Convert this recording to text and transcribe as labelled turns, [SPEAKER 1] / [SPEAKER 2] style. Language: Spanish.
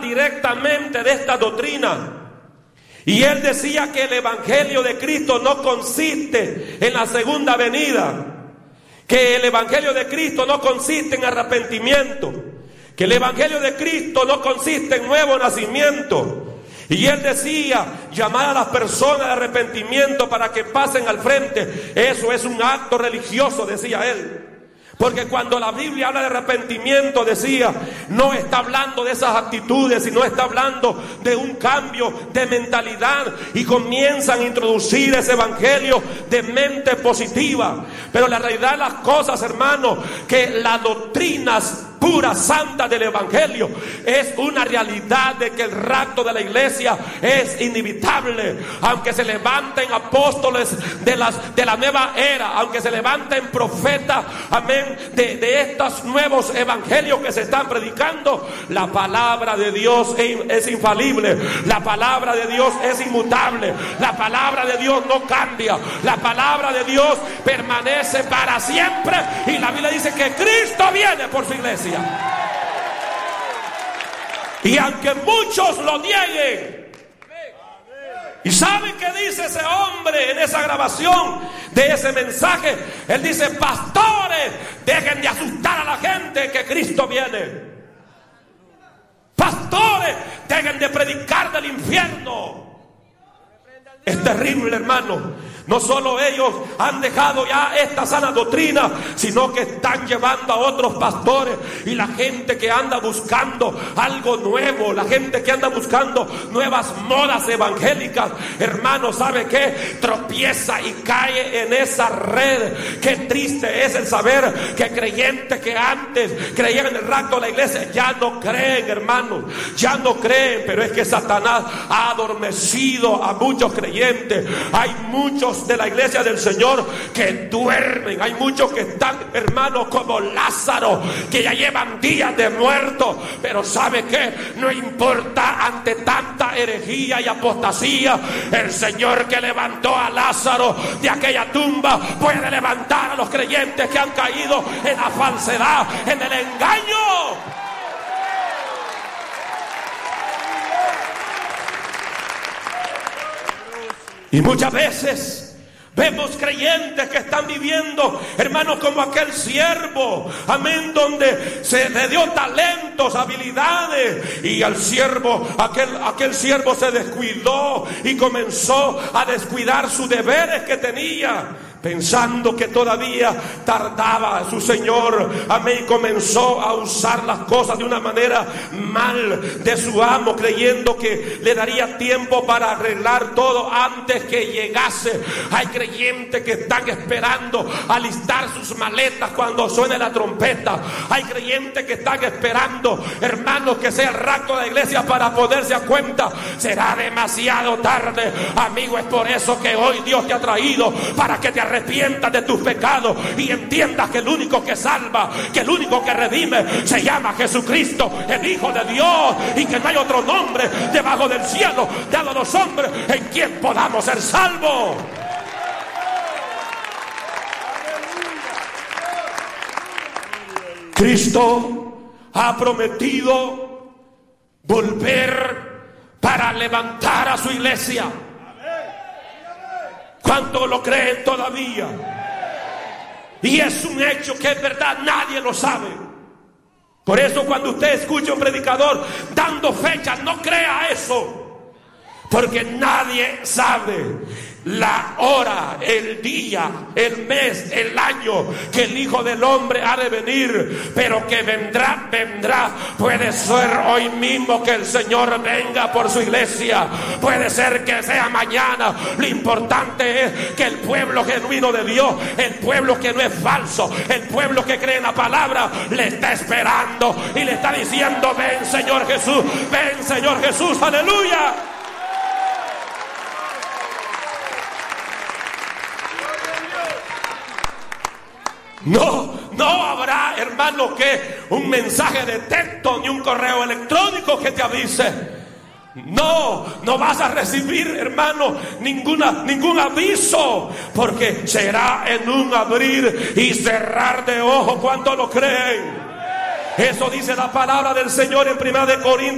[SPEAKER 1] directamente de esta doctrina. Y él decía que el evangelio de Cristo no consiste en la segunda venida, que el evangelio de Cristo no consiste en arrepentimiento, que el evangelio de Cristo no consiste en nuevo nacimiento. Y él decía, llamar a las personas de arrepentimiento para que pasen al frente, eso es un acto religioso, decía él. Porque cuando la Biblia habla de arrepentimiento, decía, no está hablando de esas actitudes, sino está hablando de un cambio de mentalidad. Y comienzan a introducir ese evangelio de mente positiva. Pero la realidad de las cosas, hermanos, que las doctrinas pura, santa del evangelio es una realidad de que el rapto de la iglesia es inevitable. Aunque se levanten apóstoles de la nueva era, aunque se levanten profetas, amén, de estos nuevos evangelios que se están predicando, la palabra de Dios es infalible, la palabra de Dios es inmutable, la palabra de Dios no cambia, la palabra de Dios permanece para siempre. Y la Biblia dice que Cristo viene por su iglesia. Y aunque muchos lo nieguen, ¿y saben qué dice ese hombre en esa grabación de ese mensaje? Él dice, pastores, dejen de asustar a la gente que Cristo viene. Pastores, dejen de predicar del infierno. Es terrible, hermano. No solo ellos han dejado ya esta sana doctrina, sino que están llevando a otros pastores. Y la gente que anda buscando algo nuevo, la gente que anda buscando nuevas modas evangélicas, hermano, ¿sabe qué? Tropieza y cae en esa red. Qué triste es el saber que creyentes que antes creían en el rapto de la iglesia ya no creen, hermanos, ya no creen. Pero es que Satanás ha adormecido a muchos creyentes. Hay muchos de la iglesia del Señor que duermen, hay muchos que están, hermanos, como Lázaro, que ya llevan días de muerto. Pero ¿sabe qué? No importa ante tanta herejía y apostasía, el Señor que levantó a Lázaro de aquella tumba puede levantar a los creyentes que han caído en la falsedad, en el engaño. Y muchas veces vemos creyentes que están viviendo, hermanos, como aquel siervo, amén, donde se le dio talentos, habilidades, y al siervo, aquel siervo se descuidó y comenzó a descuidar sus deberes que tenía, pensando que todavía tardaba su Señor, amén, comenzó a usar las cosas de una manera mal de su amo, creyendo que le daría tiempo para arreglar todo antes que llegase. Hay creyentes que están esperando alistar sus maletas cuando suene la trompeta. Hay creyentes que están esperando, hermanos, que sea el rapto de la iglesia para ponerse a cuenta. Será demasiado tarde, amigo. Es por eso que hoy Dios te ha traído, para que te arrepientas de tus pecados y entiendas que el único que salva, que el único que redime se llama Jesucristo, el Hijo de Dios, y que no hay otro nombre debajo del cielo dado a los hombres en quien podamos ser salvos. Cristo ha prometido volver para levantar a su iglesia. ¿Cuántos lo creen todavía? Y es un hecho que es verdad, nadie lo sabe. Por eso cuando usted escucha a un predicador dando fechas, no crea eso, porque nadie sabe la hora, el día, el mes, el año que el Hijo del Hombre ha de venir. Pero que vendrá, vendrá. Puede ser hoy mismo que el Señor venga por su iglesia, puede ser que sea mañana. Lo importante es que el pueblo genuino de Dios, el pueblo que no es falso, el pueblo que cree en la palabra, le está esperando y le está diciendo: ven Señor Jesús, ven Señor Jesús, aleluya. No habrá, hermano, que un mensaje de texto ni un correo electrónico que te avise. No vas a recibir, hermano, ningún aviso, porque será en un abrir y cerrar de ojos. ¿Cuántos lo creen? Eso dice la palabra del Señor en 1 Corintios